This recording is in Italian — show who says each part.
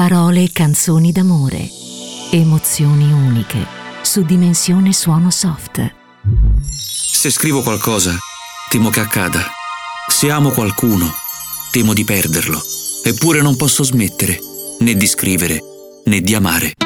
Speaker 1: Parole e canzoni d'amore. Emozioni uniche. Su Dimensione Suono Soft.
Speaker 2: Se scrivo qualcosa, temo che accada. Se amo qualcuno, temo di perderlo. Eppure non posso smettere, né di scrivere, né di amare.